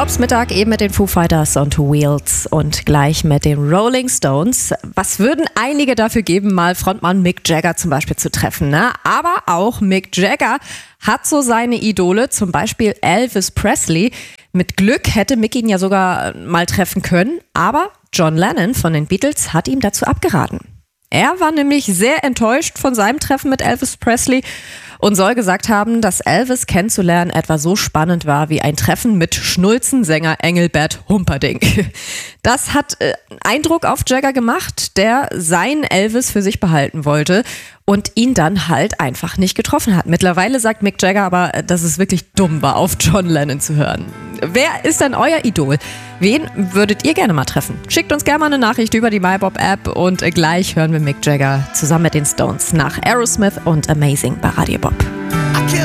Bobs Mittag eben mit den Foo Fighters on Two Wheels und gleich mit den Rolling Stones. Was würden einige dafür geben, mal Frontmann Mick Jagger zum Beispiel zu treffen, ne? Aber auch Mick Jagger hat so seine Idole, zum Beispiel Elvis Presley. Mit Glück hätte Mick ihn ja sogar mal treffen können, aber John Lennon von den Beatles hat ihm dazu abgeraten. Er war nämlich sehr enttäuscht von seinem Treffen mit Elvis Presley und soll gesagt haben, dass Elvis kennenzulernen etwa so spannend war wie ein Treffen mit Schnulzensänger Engelbert Humperdinck. Das hat Eindruck auf Jagger gemacht, der seinen Elvis für sich behalten wollte und ihn dann halt einfach nicht getroffen hat. Mittlerweile sagt Mick Jagger aber, dass es wirklich dumm war, auf John Lennon zu hören. Wer ist denn euer Idol? Wen würdet ihr gerne mal treffen? Schickt uns gerne mal eine Nachricht über die MyBob-App und gleich hören wir Mick Jagger zusammen mit den Stones nach Aerosmith und Amazing bei Radio Bob.